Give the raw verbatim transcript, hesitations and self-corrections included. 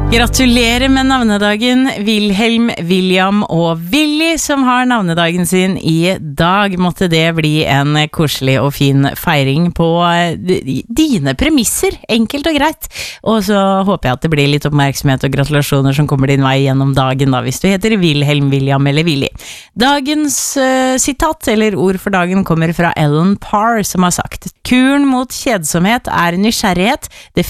Gratulerer med navnedagen, Wilhelm, William og Willy, som har navnedagen sin i dag. Måtte det bli en koselig og fin feiring på dine premisser, enkelt og greit. Og så håper jeg at det blir litt oppmerksomhet og gratulasjoner som kommer din vei gjennom dagen, da, hvis du heter Wilhelm, William eller Willy. Dagens uh, sitat, eller ord for dagen, kommer fra Ellen Parr, som har sagt: Kuren mot kjedsomhet er nysgjerrighet. Det